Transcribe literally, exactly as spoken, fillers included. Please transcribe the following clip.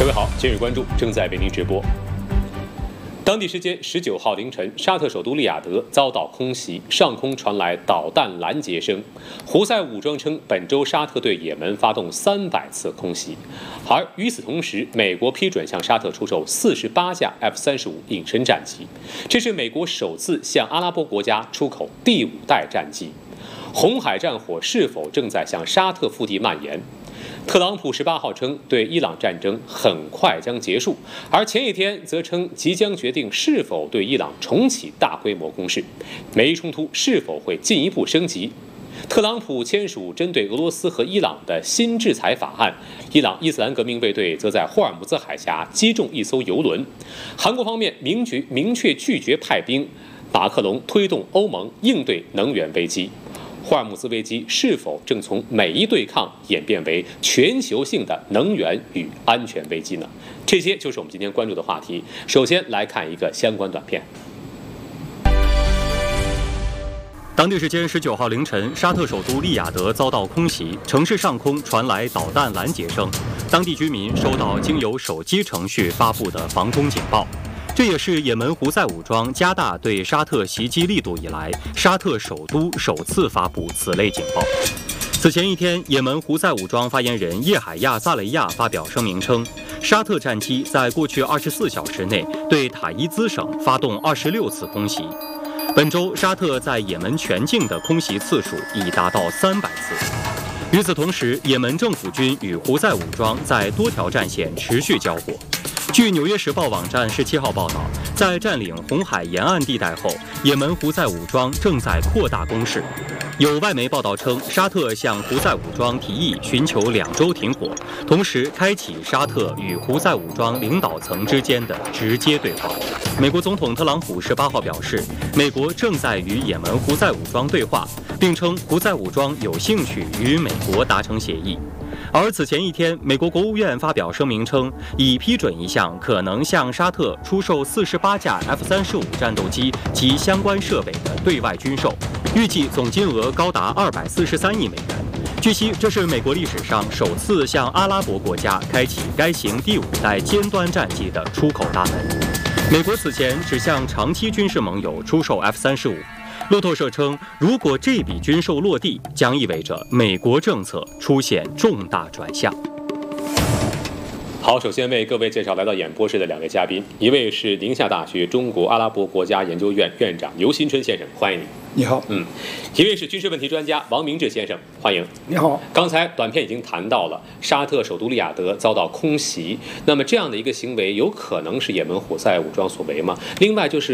各位好，今日关注正在为您直播。当地时间十九号凌晨，沙特首都利雅得遭到空袭，上空传来导弹拦截声。胡塞武装称，本周沙特对也门发动三百次空袭。而与此同时，美国批准向沙特出售四十八架 F 三十五隐身战机，这是美国首次向阿拉伯国家出口第五代战机。红海战火是否正在向沙特腹地蔓延？特朗普十八号称，对伊朗战争很快将结束，而前一天则称即将决定是否对伊朗重启大规模攻势，美伊冲突是否会进一步升级？特朗普签署针对俄罗斯和伊朗的新制裁法案，伊朗伊斯兰革命卫队则在霍尔木兹海峡击中一艘油轮。韩国方面明确明确拒绝派兵，马克龙推动欧盟应对能源危机。霍尔木兹危机是否正从美伊对抗演变为全球性的能源与安全危机呢？这些就是我们今天关注的话题。首先来看一个相关短片。 当地时间十九号凌晨，沙特首都利雅得遭到空袭，城市上空传来导弹拦截声，当地居民收到经由手机程序发布的防空警报。这也是也门胡塞武装加大对沙特袭击力度以来，沙特首都首次发布此类警报。此前一天，也门胡塞武装发言人叶海亚·萨雷亚发表声明称，沙特战机在过去二十四小时内对塔伊兹省发动二十六次空袭。本周，沙特在也门全境的空袭次数已达到三百次。与此同时，也门政府军与胡塞武装在多条战线持续交火。据《纽约时报》网站十七号报道，在占领红海沿岸地带后，也门胡塞武装正在扩大攻势。有外媒报道称，沙特向胡塞武装提议寻求两周停火，同时开启沙特与胡塞武装领导层之间的直接对话。美国总统特朗普十八号表示，美国正在与也门胡塞武装对话，并称胡塞武装有兴趣与美国达成协议。而此前一天，美国国务院发表声明称，已批准一项可能向沙特出售四十八架 F 三十五战斗机及相关设备的对外军售，预计总金额高达二百四十三亿美元。据悉，这是美国历史上首次向阿拉伯国家开启该型第五代尖端战机的出口大门。美国此前只向长期军事盟友出售 F 三十五。路透社称，如果这笔军售落地，将意味着美国政策出现重大转向。 好，首先为各位介绍来到演播室的两位嘉宾，一位是宁夏大学中国阿拉伯国家研究院院长刘新春先生，欢迎你。 你好。 嗯，一位是军事问题专家王明志先生，欢迎。 你好。 刚才短片已经谈到了沙特首都利雅得遭到空袭，那么这样的一个行为有可能是也门胡塞武装所为吗？另外就是